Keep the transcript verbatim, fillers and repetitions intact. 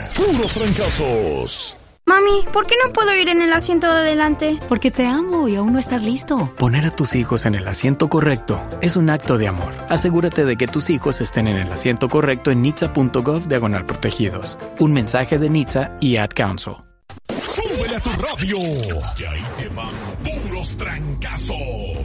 Puros Trancazos. Mami, ¿por qué no puedo ir en el asiento de adelante? Porque te amo y aún no estás listo. Poner a tus hijos en el asiento correcto es un acto de amor. Asegúrate de que tus hijos estén en el asiento correcto en nitsa.gov diagonal protegidos. Un mensaje de Nitsa y Ad Council. ¡Súbele a tu radio! Y ahí te van Puros Trancazos.